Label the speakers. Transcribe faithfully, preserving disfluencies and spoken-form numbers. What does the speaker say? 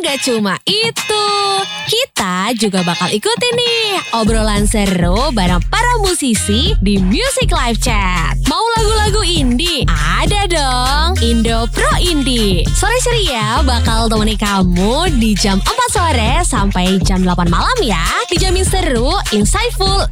Speaker 1: gak cuma itu, kita juga bakal ikutin nih obrolan seru bareng para musisi di Music Live Chat. Mau lagu-lagu indie? Ada dong, Indo Pro Indie. Sore ceria bakal temani kamu di jam empat sore sampai jam delapan malam ya. Dijamin seru, insightful,